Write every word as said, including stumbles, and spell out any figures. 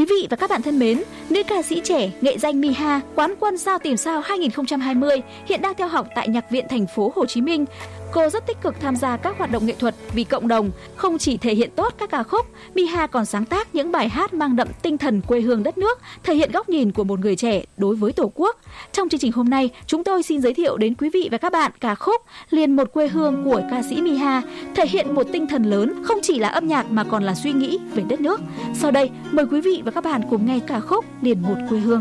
Quý vị và các bạn thân mến, nữ ca sĩ trẻ nghệ danh Miha, quán quân Sao Tìm Sao hai không hai không, hiện đang theo học tại Nhạc viện Thành phố Hồ Chí Minh. Cô rất tích cực tham gia các hoạt động nghệ thuật vì cộng đồng, không chỉ thể hiện tốt các ca khúc, Miha còn sáng tác những bài hát mang đậm tinh thần quê hương đất nước, thể hiện góc nhìn của một người trẻ đối với Tổ quốc. Trong chương trình hôm nay, chúng tôi xin giới thiệu đến quý vị và các bạn ca khúc Liền Một Quê Hương của ca sĩ Miha, thể hiện một tinh thần lớn, không chỉ là âm nhạc mà còn là suy nghĩ về đất nước. Sau đây, mời quý vị và các bạn cùng nghe ca khúc Liền Một Quê Hương.